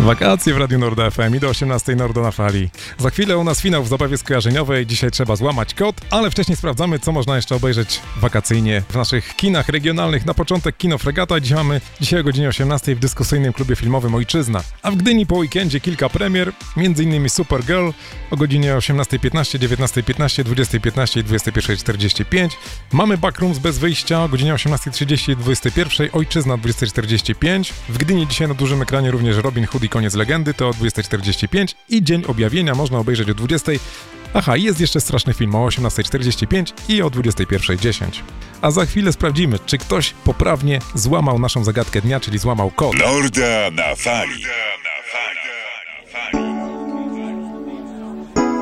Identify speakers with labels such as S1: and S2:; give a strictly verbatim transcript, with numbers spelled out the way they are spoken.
S1: Wakacje w Radiu Norda F M i do osiemnastej Nordo na fali. Za chwilę u nas finał w zabawie skojarzeniowej. Dzisiaj trzeba złamać kod, ale wcześniej sprawdzamy, co można jeszcze obejrzeć wakacyjnie w naszych kinach regionalnych. Na początek kino Fregata. Dzisiaj mamy dzisiaj o godzinie osiemnastej w dyskusyjnym klubie filmowym Ojczyzna. A w Gdyni po weekendzie kilka premier, między innymi Supergirl o godzinie osiemnastej piętnaście, dziewiętnastej piętnaście, dwudziestej piętnaście i dwudziestej pierwszej czterdzieści pięć. Mamy Backrooms bez wyjścia o godzinie osiemnastej trzydzieści i dwudziestej pierwszej. Ojczyzna dwudziestej czterdzieści pięć. W Gdyni dzisiaj na dużym ekranie również Robin Hood i Koniec Legendy, to o dwudziestej czterdzieści pięć i Dzień Objawienia można obejrzeć o dwudziestej. Aha, jest jeszcze Straszny Film o osiemnastej czterdzieści pięć i o dwudziestej pierwszej dziesięć. A za chwilę sprawdzimy, czy ktoś poprawnie złamał naszą zagadkę dnia, czyli złamał kod.
S2: Norda na fali.